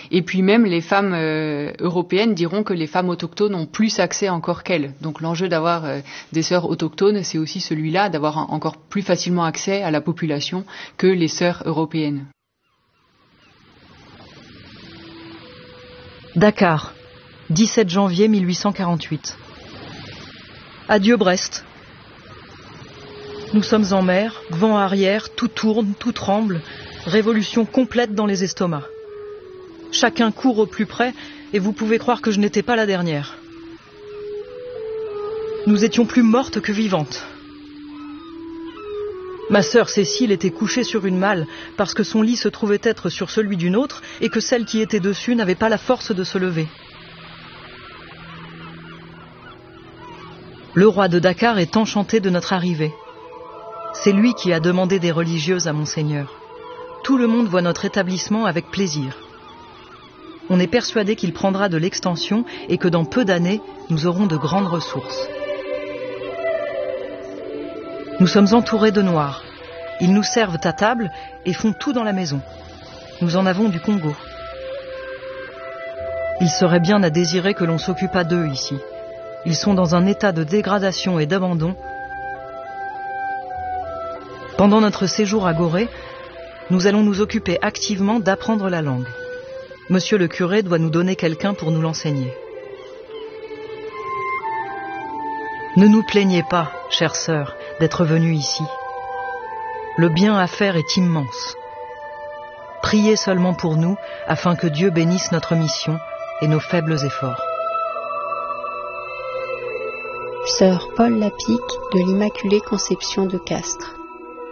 Et puis même les femmes européennes diront que les femmes autochtones ont plus accès encore qu'elles. Donc l'enjeu d'avoir des sœurs autochtones, c'est aussi celui-là, d'avoir encore plus facilement accès à la population que les sœurs européennes. Dakar, 17 janvier 1848. Adieu Brest. Nous sommes en mer, vent arrière, tout tourne, tout tremble, révolution complète dans les estomacs. Chacun court au plus près et vous pouvez croire que je n'étais pas la dernière. Nous étions plus mortes que vivantes. Ma sœur Cécile était couchée sur une malle parce que son lit se trouvait être sur celui d'une autre et que celle qui était dessus n'avait pas la force de se lever. Le roi de Dakar est enchanté de notre arrivée. C'est lui qui a demandé des religieuses à Monseigneur. Tout le monde voit notre établissement avec plaisir. On est persuadé qu'il prendra de l'extension et que dans peu d'années, nous aurons de grandes ressources. Nous sommes entourés de Noirs. Ils nous servent à table et font tout dans la maison. Nous en avons du Congo. Il serait bien à désirer que l'on s'occupât d'eux ici. Ils sont dans un état de dégradation et d'abandon. Pendant notre séjour à Gorée, nous allons nous occuper activement d'apprendre la langue. Monsieur le curé doit nous donner quelqu'un pour nous l'enseigner. Ne nous plaignez pas, chère sœur, d'être venue ici. Le bien à faire est immense. Priez seulement pour nous, afin que Dieu bénisse notre mission et nos faibles efforts. Sœur Paul Lapique de l'Immaculée Conception de Castres.